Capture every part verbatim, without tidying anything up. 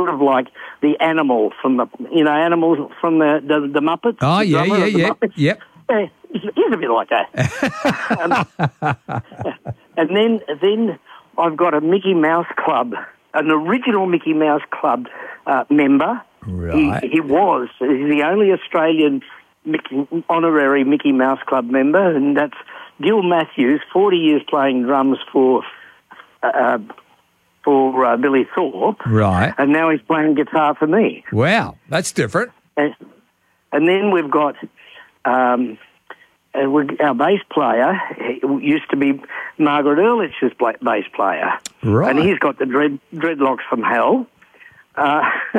sort of like the animal from the, you know, animals from the, the, the Muppets. Oh, the yeah, yeah, yeah. Muppets. Yep. Yeah, he's, he's a bit like that. um, and then, then I've got a Mickey Mouse Club, an original Mickey Mouse Club uh, member. Right. He, he was. He's the only Australian Mickey, honorary Mickey Mouse Club member, and that's Gil Matthews, forty years playing drums for uh, for uh, Billy Thorpe. Right. And now he's playing guitar for me. Wow, that's different. And, and then we've got um, uh, we, our bass player, he used to be Margaret Ehrlich's bass player. Right. And he's got the dread, dreadlocks from hell. Uh,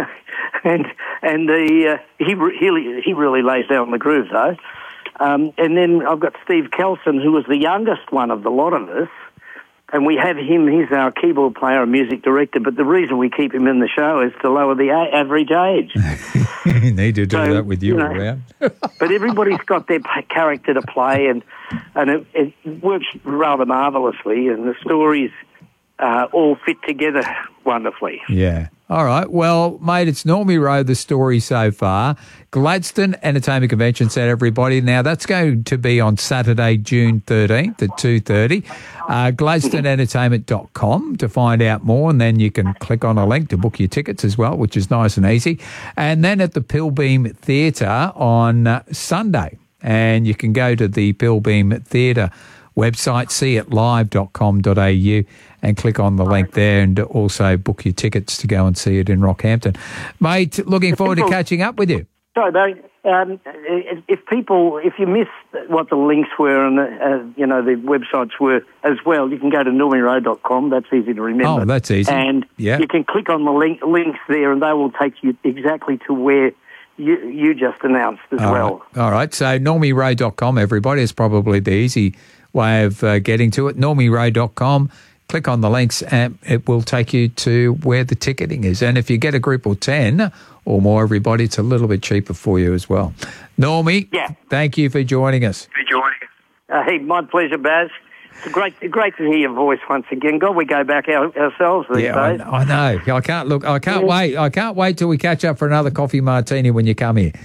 and and the, uh, he, he, he really lays down the groove, though. Um, and then I've got Steve Kelson, who was the youngest one of the lot of us. And we have him, he's our keyboard player and music director, but the reason we keep him in the show is to lower the a- average age. You need to do So, that with you, you know, around. But everybody's got their p- character to play, and, and it, it works rather marvellously, and the stories uh, all fit together wonderfully. Yeah. All right. Well, mate, it's Normie Rowe, the story so far. Gladstone Entertainment Convention Centre, everybody. Now, that's going to be on Saturday, June thirteenth at two thirty. Uh, gladstone entertainment dot com to find out more, and then you can click on a link to book your tickets as well, which is nice and easy. And then at the Pilbeam Theatre on uh, Sunday, and you can go to the Pilbeam Theatre website, see it live dot com dot a u, and click on the link there, and also book your tickets to go and see it in Rockhampton. Mate, looking forward to catching up with you. Sorry, Barry. Um, if people, if you missed what the links were and, uh, you know, the websites were as well, you can go to normie rowe dot com. That's easy to remember. Oh, that's easy. And yeah. you can click on the link, links there, and they will take you exactly to where you, you just announced as All well. Right. All right. So normie rowe dot com, everybody, is probably the easy way of uh, getting to it. normie rowe dot com. Click on the links and it will take you to where the ticketing is. And if you get a group of ten or more, everybody, it's a little bit cheaper for you as well. Normie, yeah. Thank you for joining us. For joining us. Uh, hey, my pleasure, Baz. It's great, great to hear your voice once again. God, we go back our, ourselves these yeah, days. I, I know. I can't look. I can't yeah. wait. I can't wait till we catch up for another coffee martini when you come here.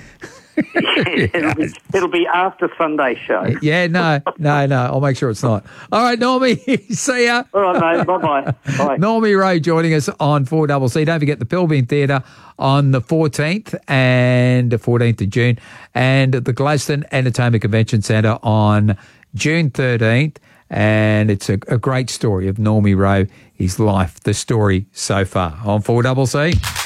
yeah, it'll, be, it'll be after Sunday show. Yeah, no, no, no. I'll make sure it's not. All right, Normie, see ya. All right, mate. Bye-bye. Bye. Normie Rowe joining us on four C C. Don't forget the Pilbeam Theatre on the fourteenth and the fourteenth of June, and the Gladstone Entertainment Convention Centre on June thirteenth. And it's a, a great story of Normie Rowe, his life, the story so far on four C C.